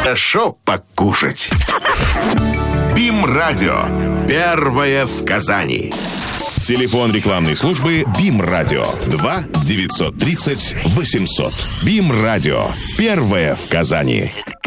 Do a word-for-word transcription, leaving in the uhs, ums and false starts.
хорошо покушать. БИМ-радио. Первое в Казани. Телефон рекламной службы БИМ-радио. два девятьсот тридцать восемьсот. БИМ-радио. Первое в Казани.